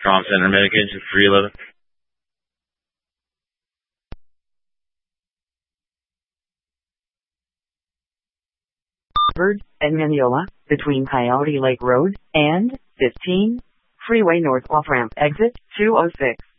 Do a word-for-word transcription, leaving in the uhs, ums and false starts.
Comm Center, medication three eleven. And Mineola, between Coyote Lake Road and fifteen Freeway North off-ramp exit two oh six.